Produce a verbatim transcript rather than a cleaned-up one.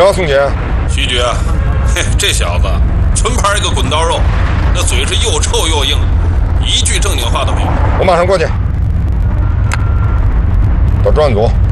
着，宋姐？ 徐局，嘿，这小子纯牌一个滚刀肉，那嘴是又臭又硬，一句正经话都没有。 我马上过去。到专案组